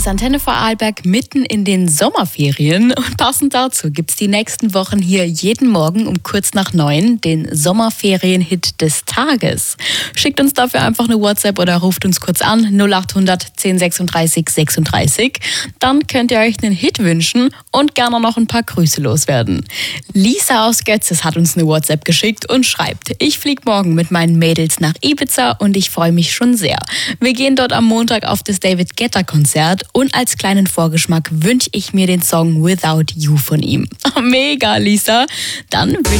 ist Antenne Vorarlberg mitten in den Sommerferien und passend dazu gibt's die nächsten Wochen hier jeden Morgen um kurz nach 9 den Sommerferien-Hit des Tages. Schickt uns dafür einfach eine WhatsApp oder ruft uns kurz an 0800 1036 36. Dann könnt ihr euch einen Hit wünschen und gerne noch ein paar Grüße loswerden. Lisa aus Götzes hat uns eine WhatsApp geschickt und schreibt: Ich fliege morgen mit meinen Mädels nach Ibiza und ich freue mich schon sehr. Wir gehen dort am Montag auf das David Guetta Konzert und als kleinen Vorgeschmack wünsche ich mir den Song Without You von ihm. Mega, Lisa. Dann wünsche